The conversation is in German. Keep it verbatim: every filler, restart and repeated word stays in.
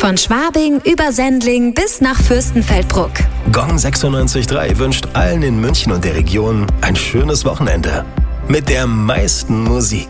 Von Schwabing über Sendling bis nach Fürstenfeldbruck. Gong sechsundneunzig Komma drei wünscht allen in München und der Region ein schönes Wochenende. Mit der meisten Musik.